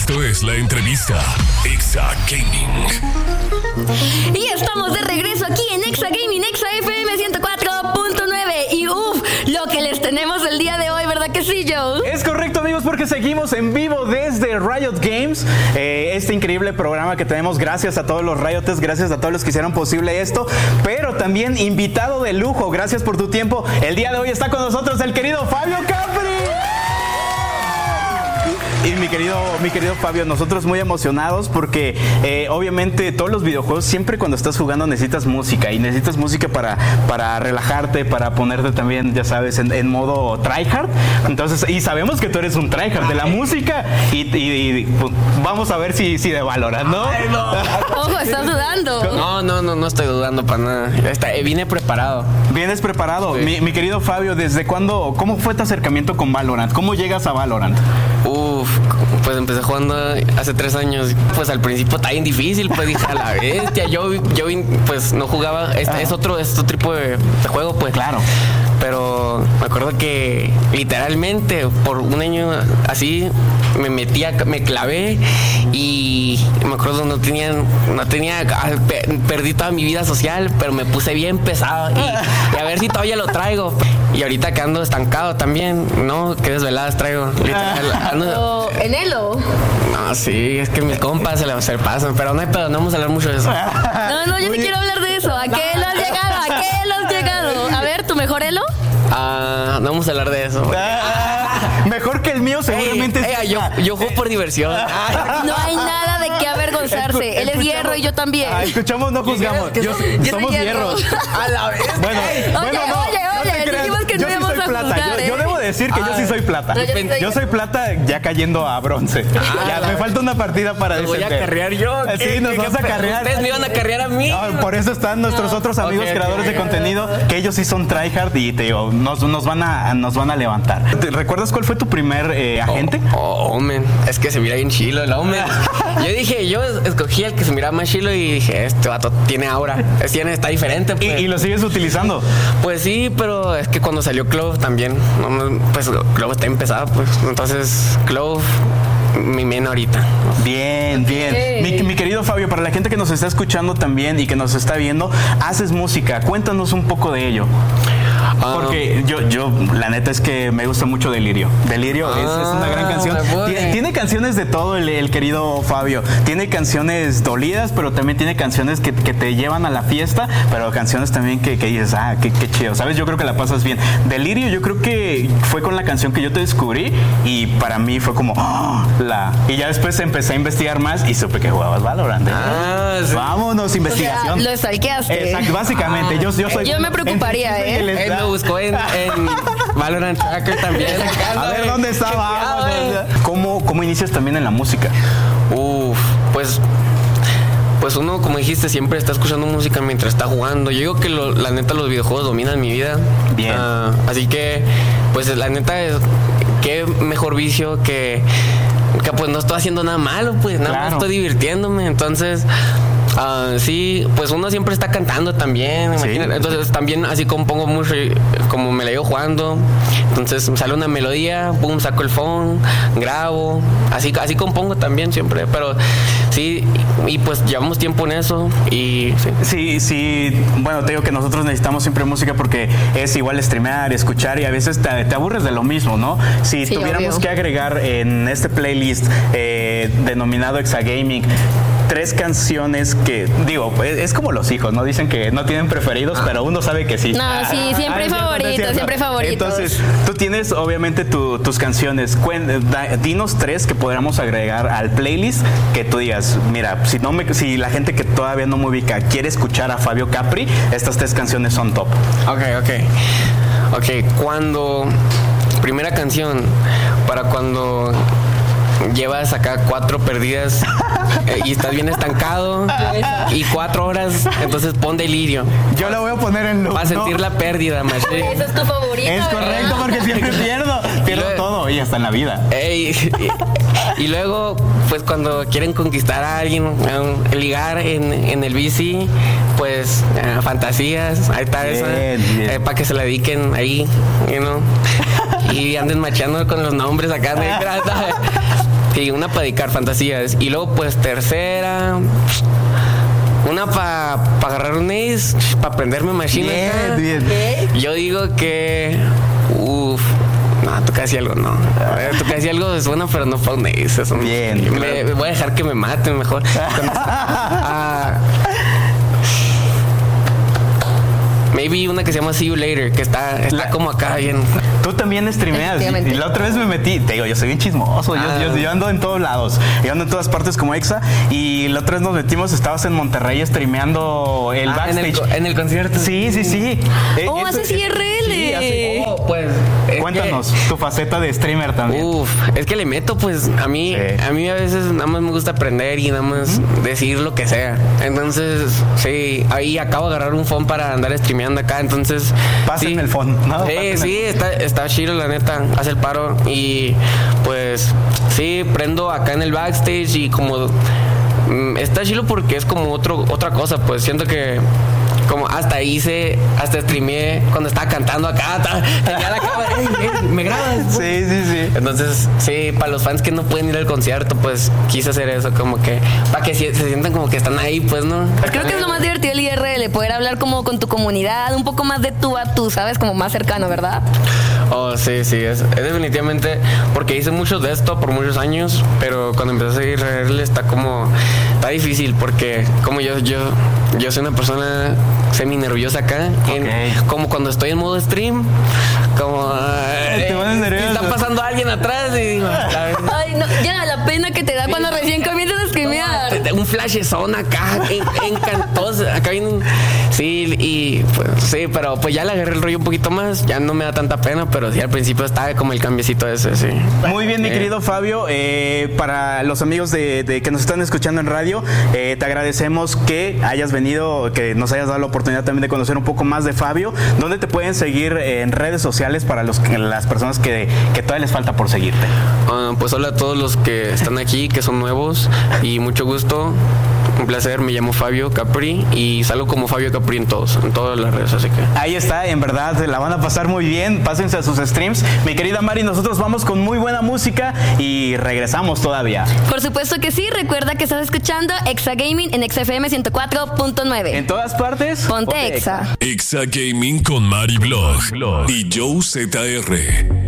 Esto es la entrevista Exa Gaming. Y estamos de regreso aquí en Exa Gaming, Exa FM 104.9. Y lo que les tenemos el día de hoy, ¿verdad que sí, Joe? Es correcto, amigos, porque seguimos en vivo desde Riot Games. Este increíble programa que tenemos, gracias a todos los Rioters, gracias a todos los que hicieron posible esto. Pero también invitado de lujo, gracias por tu tiempo. El día de hoy está con nosotros el querido Fabio Capri. Y mi querido Fabio, nosotros muy emocionados porque obviamente todos los videojuegos, siempre cuando estás jugando necesitas música, y necesitas música para relajarte, para ponerte también, ya sabes, en modo tryhard. Entonces, y sabemos que tú eres un tryhard de la música y pues, vamos a ver si de Valorant, ¿no? Ay, no. Ojo, estás dudando. No estoy dudando para nada. Vine preparado. Vienes preparado. Sí. Mi querido Fabio, ¿desde cuándo, cómo fue tu acercamiento con Valorant? ¿Cómo llegas a Valorant? Pues empecé jugando hace 3 años. Pues al principio está bien difícil, pues dije, a la bestia. Yo pues no jugaba. Es otro tipo de juego, pues. Claro. Pero me acuerdo que literalmente por un año así me clavé, y me acuerdo perdí toda mi vida social, pero me puse bien pesado y a ver si todavía lo traigo. Y ahorita que ando estancado también, ¿no? Qué desveladas traigo. Literal, ¿En Elo? No, sí, es que mis compas se pasan, pero no hay pedo, no vamos a hablar mucho de eso. No, yo sí quiero hablar de eso. ¿A qué Elo has llegado? ¿A qué Elo has llegado? A ver, ¿tu mejor Elo? No vamos a hablar de eso. Mejor que el mío seguramente. Yo juego por diversión. No hay nada de qué avergonzarse. Él es hierro y yo también. Escuchamos, no juzgamos. Somos hierros. A la vez. Bueno, Oye, dijimos que no íbamos a juzgar, yo debo decir que yo sí soy plata. Yo soy plata ya cayendo a bronce. Ya me falta una partida para voy a carrear yo. Sí, nos vas a carrear. Ustedes me iban a carrear a mí. Por eso están nuestros otros amigos creadores de contenido, que ellos sí son tryhard y te digo, nos van a levantar. ¿Recuerdas cuál fue tu primer agente? Men, es que se mira bien chilo el hombre. Yo escogí el que se miraba más chilo y dije, este vato tiene aura, está diferente, pues. ¿Y lo sigues utilizando? Pues sí, pero es que cuando salió Clove también, pues Clove está empezado, pues. Entonces Clove, mi men ahorita. Bien. Mi querido Fabio, para la gente que nos está escuchando también y que nos está viendo, haces música, cuéntanos un poco de ello. Porque yo la neta es que me gusta mucho Delirio. Delirio es una gran canción. Tiene canciones de todo el querido Fabio. Tiene canciones dolidas, pero también tiene canciones que te llevan a la fiesta, pero canciones también que dices, qué chido, ¿sabes? Yo creo que la pasas bien. Delirio yo creo que fue con la canción que yo te descubrí, y para mí fue como y ya después empecé a investigar más y supe que jugabas Valorant. Sí. Vámonos, investigación. O sea, lo stalkeaste. Exacto, básicamente. Yo me preocuparía, Me buscó en Valorant Tracker también. A ver dónde estaba. ¿Cómo inicias también en la música? Pues uno, como dijiste, siempre está escuchando música mientras está jugando. Yo digo que la neta los videojuegos dominan mi vida. Bien. Así que, pues la neta es qué mejor vicio que pues no estoy haciendo nada malo, pues nada más estoy divirtiéndome. Entonces, sí, pues uno siempre está cantando también, imagínate. Sí. Entonces también así compongo mucho, como me la llevo jugando. Entonces me sale una melodía, boom, saco el phone, grabo, así compongo también siempre. Pero sí, y pues llevamos tiempo en eso y sí. Bueno, te digo que nosotros necesitamos siempre música porque es igual streamear, escuchar, y a veces te aburres de lo mismo, ¿no? Si tuviéramos que agregar en este playlist denominado Exa Gaming 3 canciones que, digo, es como los hijos, ¿no? Dicen que no tienen preferidos, pero uno sabe que sí. No, sí, siempre favoritos. Entonces, tú tienes obviamente tus canciones. Dinos 3 que podríamos agregar al playlist que tú digas, mira, si la gente que todavía no me ubica quiere escuchar a Fabio Capri, estas 3 canciones son top. Ok, primera canción, para cuando llevas acá 4 perdidas y estás bien estancado y 4 horas, entonces pon Delirio. Yo lo voy a poner en para sentir la pérdida, maché. Ese es tu favorito. Es correcto, porque siempre pierdo todo, y hasta en la vida. Y luego, pues cuando quieren conquistar a alguien, ligar en el bici, pues fantasías, ahí está esa, para que se la dediquen ahí, y anden macheando con los nombres acá. Sí, una para dedicar fantasías. Y luego, pues, tercera... Una para agarrar un ace, para aprenderme machine. Bien. Yo digo que... No, tú casi algo no. Tú casi algo suena, pero no para un ace. Eso bien. Me voy a dejar que me maten mejor. Maybe una que se llama See You Later, que está como acá bien. Tú también streameas. Y la otra vez me metí, te digo, yo soy bien chismoso. Yo ando en todos lados. Yo ando en todas partes como Exa. Y la otra vez nos metimos, estabas en Monterrey streameando el backstage. En el concierto. Sí. Haces IRL. Sí, pues. Cuéntanos tu faceta de streamer también. Es que le meto, pues, a mí a veces nada más me gusta aprender y nada más decir lo que sea. Entonces, sí, ahí acabo de agarrar un phone para andar streameando acá, entonces... Pásenme el phone, ¿no? Sí, está chido, la neta, hace el paro. Y, pues, sí, prendo acá en el backstage y como... Está chido porque es como otra cosa, pues, siento que... Como hasta streameé cuando estaba cantando acá, tenía la cámara, ¿me grabas? Sí. Entonces, sí, para los fans que no pueden ir al concierto, pues quise hacer eso, como que, para que se sientan como que están ahí, pues, ¿no? Creo que es lo más divertido el IRL, poder hablar como con tu comunidad, un poco más de tú a tú, ¿sabes? Como más cercano, ¿verdad? Oh, sí, es definitivamente, porque hice mucho de esto por muchos años, pero cuando empecé a hacer IRL está difícil, porque como yo soy una persona semi nerviosa acá, como cuando estoy en modo stream, como te pones nervioso. Está pasando alguien atrás y digo, ay, no, ya la pena que te da cuando recién comienzas a streamear. Un flashezón acá, encantoso, acá vienen, sí, y pues sí, pero pues ya le agarré el rollo un poquito más, ya no me da tanta pena, pero sí al principio estaba como el cambiecito ese, sí. Muy bien, mi querido Fabio, para los amigos de que nos están escuchando en radio, te agradecemos que hayas venido, que nos hayas dado la oportunidad también de conocer un poco más de Fabio. ¿Dónde te pueden seguir en redes sociales para las personas que todavía les falta por seguirte? Pues hola a todos los que están aquí, que son nuevos, y mucho gusto, un placer. Me llamo Fabio Capri y salgo como Fabio Capri en todas las redes, así que ahí está, en verdad la van a pasar muy bien. Pásense a sus streams, mi querida Mari. Nosotros vamos con muy buena música y regresamos todavía. Por supuesto que sí. Recuerda que estás escuchando Exa Gaming en Exa FM 104.9. En todas partes, ponte Exa. Exa Gaming con Mari Blog y Joe ZR.